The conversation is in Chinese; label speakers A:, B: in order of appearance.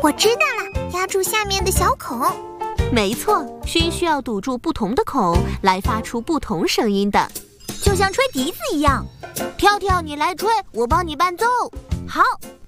A: 我知道了，压住下面的小孔。
B: 没错，熏需要堵住不同的孔来发出不同声音的，
C: 就像吹笛子一样。跳跳，你来吹，我帮你伴奏。
A: 好。